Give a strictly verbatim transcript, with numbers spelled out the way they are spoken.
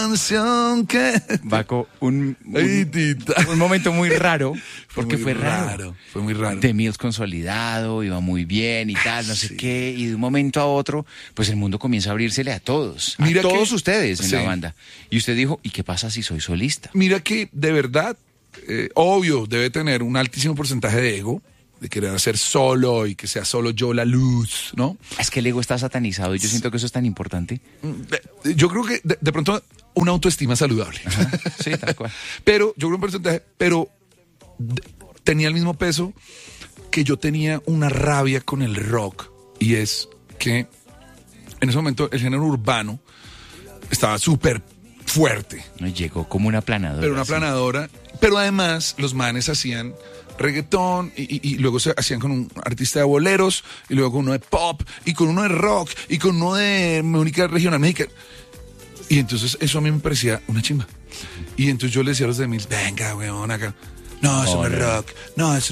canción que... Baco, un, Ay, un, tita. un momento muy raro, porque muy fue raro. Fue muy raro. The Mills consolidado, iba muy bien y tal, no sé Sí. qué, y de un momento a otro, pues el mundo comienza a abrírsele a todos, a Mira todos que- ustedes en sí. la banda. Y usted dijo, ¿y qué pasa si soy solista? Mira que de verdad, eh, obvio, debe tener un altísimo porcentaje de ego, de querer hacer solo y que sea solo yo la luz, ¿no? Es que el ego está satanizado y yo siento que eso es tan importante. De- Yo creo que de, de pronto una autoestima saludable. Sí, tal cual. Pero yo creo un porcentaje, pero de- tenía el mismo peso que yo tenía una rabia con el rock. Y es que en ese momento el género urbano estaba súper fuerte. No, llegó como una planadora. Pero una así. planadora. Pero además los manes hacían reggaetón y, y- y luego se hacían con un artista de boleros y luego con uno de pop y con uno de rock y con uno de música regional mexicana. Y entonces eso a mí me parecía una chimba. Y entonces yo le decía a los de Mills, venga, weón, acá. No, eso no es rock. No, eso